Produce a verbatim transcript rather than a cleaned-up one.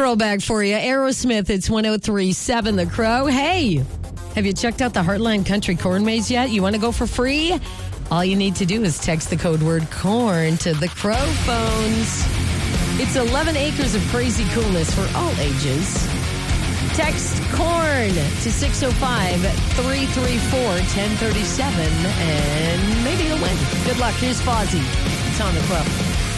throwback for you. Aerosmith, it's one oh three point seven The Crow. Hey, have you checked out the Heartland Country Corn Maze yet? You want to go for free? All you need to do is text the code word corn to the Crow phones. It's eleven acres of crazy coolness for all ages. Text corn to six oh five, three three four, one oh three seven and maybe you'll win. Good luck. Here's Fozzy. It's on the Crow.